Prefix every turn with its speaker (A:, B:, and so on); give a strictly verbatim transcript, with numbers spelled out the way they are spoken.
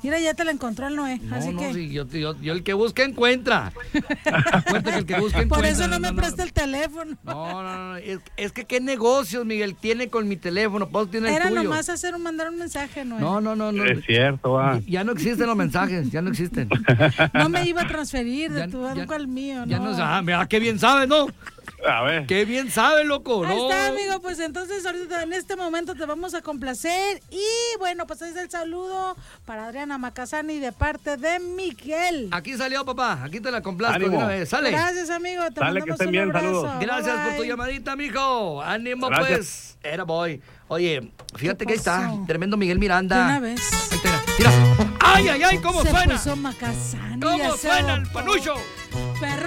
A: Mira, ya te la encontró el Noé,
B: No,
A: así
B: no,
A: que...
B: sí, yo, yo, yo el que busca encuentra. Acuérdate que el que busca encuentra.
A: Por eso no,
B: no
A: me
B: no,
A: presta
B: no.
A: el teléfono.
B: No, no, no, es, es que qué negocios, Miguel, tiene con mi teléfono, pues tiene el
A: Era
B: tuyo.
A: nomás hacer un mandar un mensaje, Noé.
B: No, no, no, no.
C: Es cierto, va.
B: Ya no existen los mensajes, ya no existen.
A: No me iba a transferir de
B: Ya-
A: tu
B: ya-
A: banco al mío,
B: Ya
A: no.
B: no sabes, mira, qué bien sabes, ¿no?
C: A ver.
B: Qué bien sabes, loco,
A: Ahí
B: ¿no?
A: está, amigo, pues entonces ahorita en este momento te vamos a complacer y bueno, pues ahí es el saludo para Adriana Macasani de parte de Miguel.
B: Aquí salió, papá, aquí te la complazco de
C: Ánimo.
B: una vez, sale.
A: Gracias, amigo, te
C: Dale, que
A: mandamos
C: estén
A: un
C: bien,
A: abrazo.
C: saludos.
B: Gracias
A: Bye,
B: por tu
A: bye.
B: llamadita, mijo. Ánimo,
C: Gracias.
B: pues. Era boy. Oye, fíjate
A: ¿Qué
B: que ahí está,
A: pasó?
B: tremendo Miguel Miranda.
A: De una vez.
B: Ahí está, mira. ¡Ay, ay, ay! ¿Cómo
A: Se
B: suena?
A: puso Macasani.
B: ¿Cómo
A: ya se
B: suena el
A: agotó.
B: panucho?
A: Perro.